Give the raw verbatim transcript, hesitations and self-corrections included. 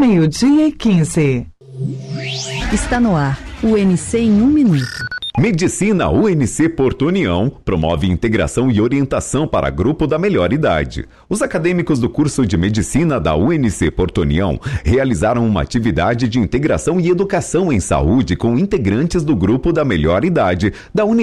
meio-dia e quinze. Está no ar, o U N C em um minuto. Medicina U N C Porto União promove integração e orientação para grupo da melhor idade. Os acadêmicos do curso de Medicina da U N C Porto União realizaram uma atividade de integração e educação em saúde com integrantes do grupo da melhor idade da Unidade